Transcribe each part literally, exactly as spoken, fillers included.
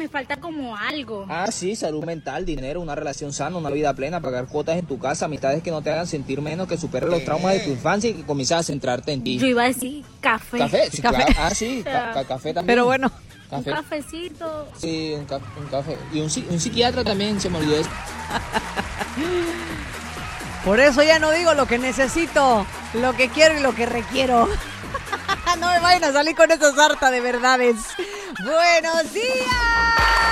me falta como algo. Ah, sí, salud mental, dinero, una relación sana, una vida plena, pagar cuotas en tu casa, amistades que no te hagan sentir menos, que superes los traumas de tu infancia y que comiences a centrarte en ti. Yo iba a decir café. ¿Café? Sí, Café. claro. Ah, sí, ca- ca- café también. Pero bueno. Café. Un cafecito. Sí, un, ca- un café. Y un, psi- un psiquiatra también, se me olvidó eso. Por eso ya no digo lo que necesito, lo que quiero y lo que requiero. No me vayan a salir con esa sarta de verdades. ¡Buenos días!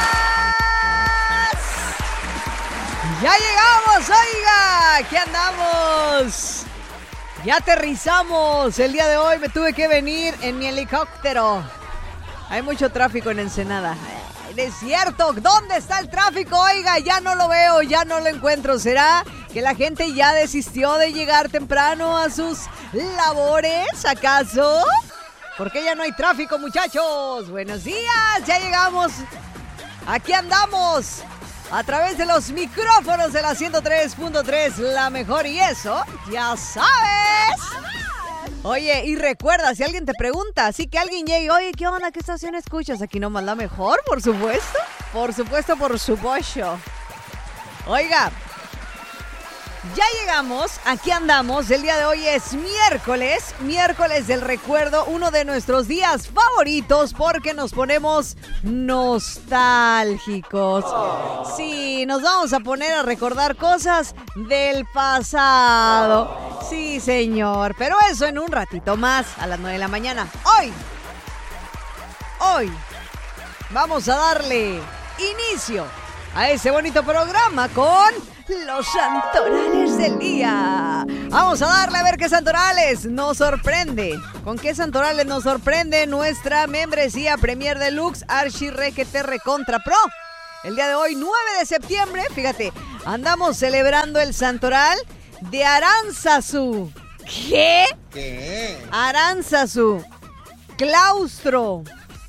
¡Ya llegamos, oiga! ¡Aquí andamos! Ya aterrizamos. El día de hoy me tuve que venir en mi helicóptero. Hay mucho tráfico en Ensenada. Es cierto, ¿dónde está el tráfico? Oiga, ya no lo veo, ya no lo encuentro. ¿Será que la gente ya desistió de llegar temprano a sus labores, acaso? ¿Por qué ya no hay tráfico, muchachos? Buenos días, ya llegamos. Aquí andamos a través de los micrófonos de la ciento tres punto tres, la mejor, y eso, ya sabes. Oye, y recuerda, si alguien te pregunta, así que alguien llegue, oye, ¿qué onda? ¿Qué estación escuchas? Aquí nomás la mejor, por supuesto. Por supuesto, por supuesto. Oiga, ya llegamos, aquí andamos. El día de hoy es miércoles, miércoles del recuerdo, uno de nuestros días favoritos porque nos ponemos nostálgicos. Sí, nos vamos a poner a recordar cosas del pasado. Sí, señor, pero eso en un ratito más, a las nueve de la mañana. Hoy, hoy, vamos a darle inicio a ese bonito programa con los santorales del día. Vamos a darle a ver qué santorales nos sorprende. ¿Con qué santorales nos sorprende nuestra membresía Premier Deluxe Archi Requete Recontra Pro? El día de hoy, nueve de septiembre, fíjate, andamos celebrando el santoral de Aránzazu. ¿Qué? ¿Qué? Aránzazu, Claustro,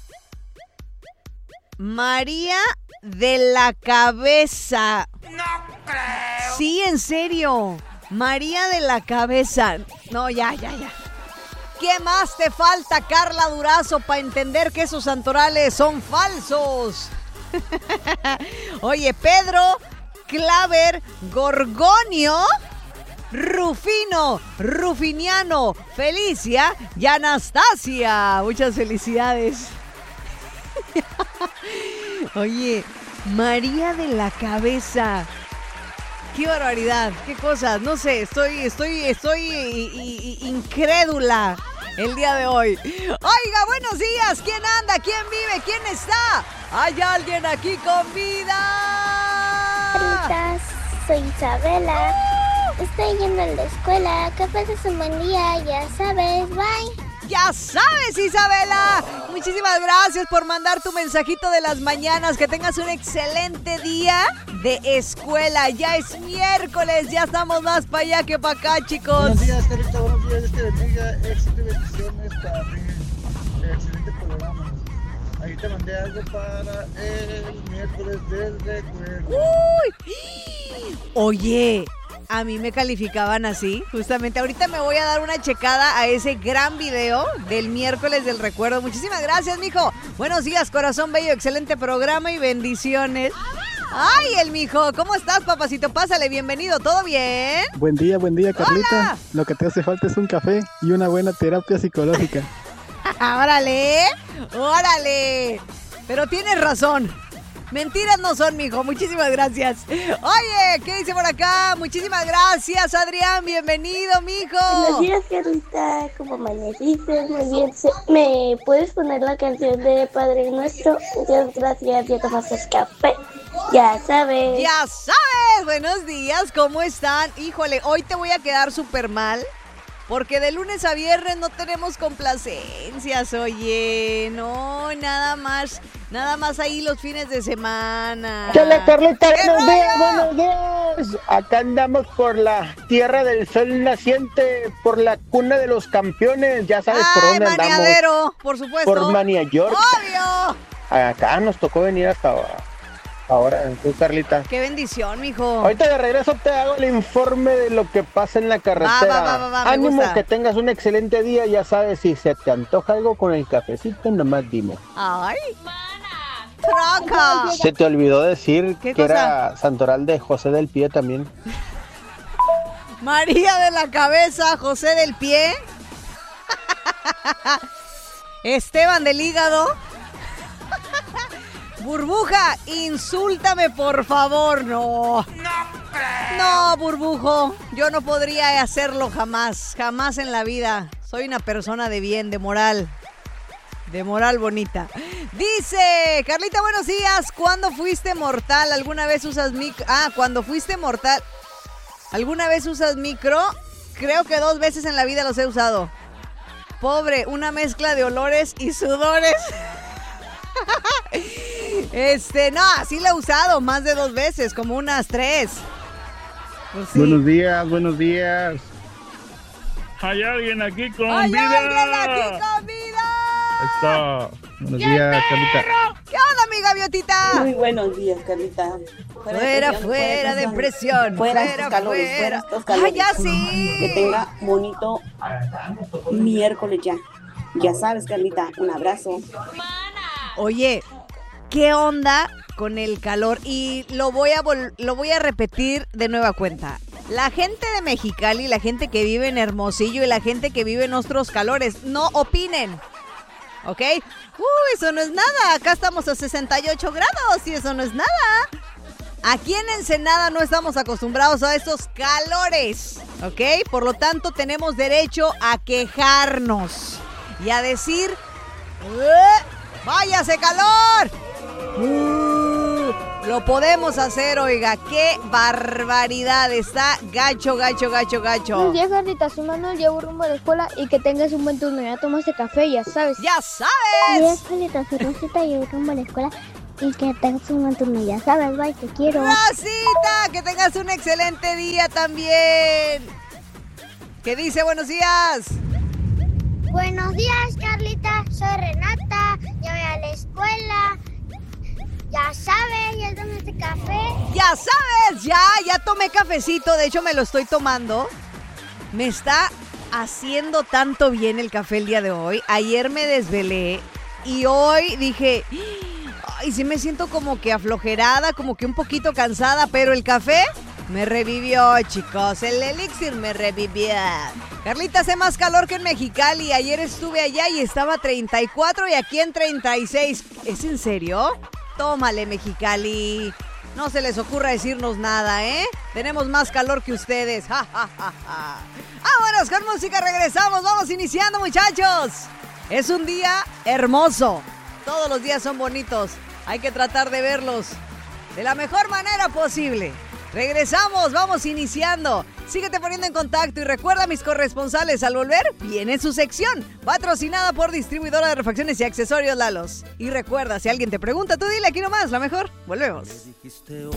María de la Cabeza. No creo. Sí, en serio. María de la Cabeza. No, ya, ya, ya. ¿Qué más te falta, Carla Durazo, para entender que esos santorales son falsos? Oye, Pedro, Claver, Gorgonio, Rufino, Rufiniano, Felicia y Anastasia. Muchas felicidades. Oye, María de la Cabeza. Qué barbaridad, qué cosas, no sé, estoy, estoy, estoy i- i- i- incrédula el día de hoy. Oiga, buenos días, ¿quién anda? ¿Quién vive? ¿Quién está? ¿Hay alguien aquí con vida? Carlitas, soy Isabela. Estoy yendo a la escuela. Que pases un buen día, ya sabes. Bye. Ya sabes, Isabela. Muchísimas gracias por mandar tu mensajito de las mañanas. Que tengas un excelente día de escuela. Ya es miércoles, ya estamos más para allá que para acá, chicos. Buenos días, Carlita, buenos días, Dios te bendiga, éxito y bendiciones para mí, excelente programa. Ahí te mandé algo para el miércoles del recuerdo. Uy. Oye, a mí me calificaban así, justamente. Ahorita me voy a dar una checada a ese gran video del miércoles del recuerdo. Muchísimas gracias, mijo. Buenos días, corazón bello, excelente programa y bendiciones. Ay, el mijo, ¿cómo estás, papacito? Pásale, bienvenido, ¿todo bien? Buen día, buen día, Carlita. Hola. Lo que te hace falta es un café y una buena terapia psicológica. ¡Órale! ¡Órale! Pero tienes razón. Mentiras no son, mijo. Muchísimas gracias. Oye, ¿qué dice por acá? Muchísimas gracias, Adrián. Bienvenido, mijo. Buenos días, Carlita. ¿Cómo amaneciste? Muy bien. ¿Me puedes poner la canción de Padre Nuestro? Muchas gracias. Ya tomaste café. Ya sabes. Ya sabes. Buenos días. ¿Cómo están? Híjole, hoy te voy a quedar súper mal. Porque de lunes a viernes no tenemos complacencias, oye. No, nada más. Nada más ahí los fines de semana. ¡Hola, Carlita! ¡Buenos rollo? días, buenos días! Acá andamos por la tierra del sol naciente, por la cuna de los campeones. Ya sabes por Ay, dónde andamos. Maniadero, por supuesto. Por Mania York. ¡Obvio! Acá nos tocó venir hasta ahora. Ahora, tú, Carlita. ¡Qué bendición, mijo! Ahorita de regreso te hago el informe de lo que pasa en la carretera. Va, va, va, va, me Ánimo, gusta. que tengas un excelente día. Ya sabes, si se te antoja algo con el cafecito, nomás dime. ¡Ay! troca. Se te olvidó decir ¿Qué que cosa? era Santoral de José del Pie también. María de la Cabeza, José del Pie. Esteban del Hígado. Burbuja, insúltame por favor. No. No, Burbujo. Yo no podría hacerlo jamás. Jamás en la vida. Soy una persona de bien, de moral. De moral bonita. Dice, Carlita, buenos días. ¿Cuándo fuiste mortal? ¿Alguna vez usas micro? Ah, cuando fuiste mortal. ¿Alguna vez usas micro? Creo que dos veces en la vida los he usado. Pobre, una mezcla de olores y sudores. Este, no, sí la he usado más de dos veces, como unas tres. Pues sí. Buenos días, buenos días. Hay alguien aquí con ¡Hay vida. alguien aquí con vida! Está. Buenos días, Carlita. ¿Qué onda, mi gaviotita? Muy buenos días, Carlita. Fuera, fuera de presión. Fuera Fuera, estos calores, fuera. fuera estos calores. ¡Ay, ya sí! Que tenga bonito miércoles ya. Ya sabes, Carlita, un abrazo. Oye, ¿qué onda con el calor? Y lo voy a vol- lo voy a repetir de nueva cuenta. La gente de Mexicali, la gente que vive en Hermosillo y la gente que vive en otros calores, no opinen. ¿Ok? Uy, eso no es nada. Acá estamos a sesenta y ocho grados y eso no es nada. Aquí en Ensenada no estamos acostumbrados a estos calores. ¿Ok? Por lo tanto, tenemos derecho a quejarnos y a decir... "¡Eh! ¡Váyase calor! Uh, lo podemos hacer, oiga. ¡Qué barbaridad! Está gacho, gacho, gacho, gacho. Buenos días, Carlita. Soy Manuel, llevo rumbo a la escuela y que tengas un buen turno. Ya tomaste café, ya sabes. ¡Ya sabes! Buenos días, Carlita. Soy Rosita, llevo rumbo a la escuela y que tengas un buen turno. Ya sabes, bye, te quiero. ¡Rosita! Que tengas un excelente día también. ¿Qué dice? Buenos días. Buenos días, Carlita. Soy Renata. Ya voy a la escuela. Ya sabes, ya tomaste café. Ya sabes, ya, ya tomé cafecito. De hecho, me lo estoy tomando. Me está haciendo tanto bien el café el día de hoy. Ayer me desvelé y hoy dije, ay, sí me siento como que aflojerada, como que un poquito cansada, pero el café me revivió, chicos. El elixir me revivió. Carlita, hace más calor que en Mexicali. Ayer estuve allá y estaba treinta y cuatro y aquí en treinta y seis. ¿Es en serio? Tómale, Mexicali. No se les ocurra decirnos nada, ¿eh? Tenemos más calor que ustedes. Ja, ja, ja, ja. Vámonos con música, regresamos. Vamos iniciando, muchachos. Es un día hermoso. Todos los días son bonitos. Hay que tratar de verlos de la mejor manera posible. Regresamos, vamos iniciando. Síguete poniendo en contacto y recuerda, mis corresponsales, al volver viene su sección, patrocinada por distribuidora de refacciones y accesorios Lalos. Y recuerda, si alguien te pregunta, tú dile aquí nomás, la mejor. Volvemos.